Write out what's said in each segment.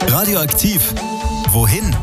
Radioaktiv. Wohin?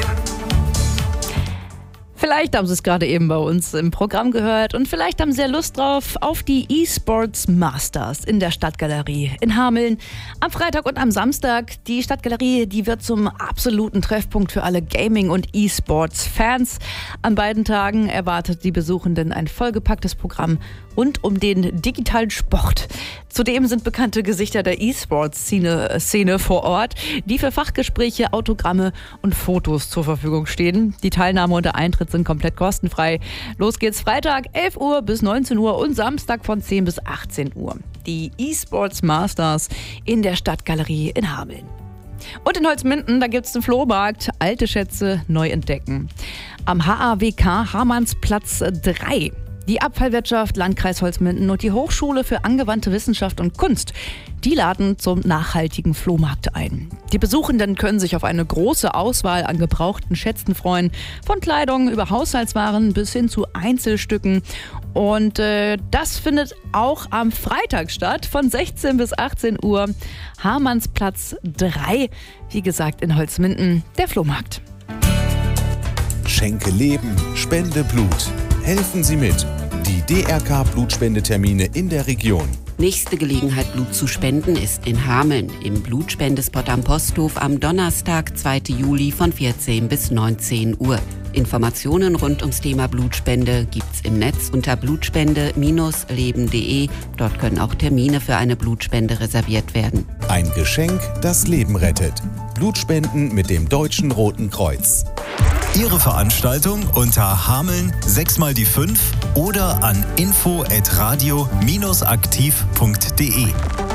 Vielleicht haben Sie es gerade eben bei uns im Programm gehört und vielleicht haben Sie ja Lust drauf auf die eSports Masters in der Stadtgalerie in Hameln am Freitag und am Samstag. Die Stadtgalerie, die wird zum absoluten Treffpunkt für alle Gaming- und eSports-Fans. An beiden Tagen erwartet die Besuchenden ein vollgepacktes Programm rund um den digitalen Sport. Zudem sind bekannte Gesichter der eSports-Szene vor Ort, die für Fachgespräche, Autogramme und Fotos zur Verfügung stehen. Die Teilnahme und der Eintritt sind komplett kostenfrei. Los geht's Freitag 11 Uhr bis 19 Uhr und Samstag von 10 bis 18 Uhr. Die eSports Masters in der Stadtgalerie in Hameln. Und in Holzminden, da gibt's den Flohmarkt, alte Schätze neu entdecken. Am HAWK Hamansplatz 3. Die Abfallwirtschaft, Landkreis Holzminden und die Hochschule für angewandte Wissenschaft und Kunst, die laden zum nachhaltigen Flohmarkt ein. Die Besuchenden können sich auf eine große Auswahl an gebrauchten Schätzen freuen, von Kleidung über Haushaltswaren bis hin zu Einzelstücken. Und das findet auch am Freitag statt, von 16 bis 18 Uhr. Hamansplatz 3, wie gesagt in Holzminden, der Flohmarkt. Schenke Leben, spende Blut. Helfen Sie mit. Die DRK-Blutspendetermine in der Region. Nächste Gelegenheit, Blut zu spenden, ist in Hameln im Blutspendespot am Posthof am Donnerstag, 2. Juli von 14 bis 19 Uhr. Informationen rund ums Thema Blutspende gibt's im Netz unter blutspende-leben.de. Dort können auch Termine für eine Blutspende reserviert werden. Ein Geschenk, das Leben rettet. Blutspenden mit dem Deutschen Roten Kreuz. Ihre Veranstaltung unter Hameln 6x5 oder an info@radio-aktiv.de.